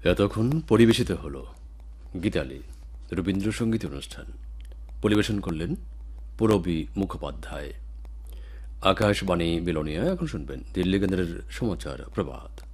এতক্ষণ পরিবেশিত হল গীতালি রবীন্দ্রসঙ্গীত অনুষ্ঠান। পরিবেশন করলেন পুরবী মুখোপাধ্যায়। আকাশবাণী বিলোনিয়া। এখন শুনবেন দিল্লি কেন্দ্রের সমাচার প্রভাত।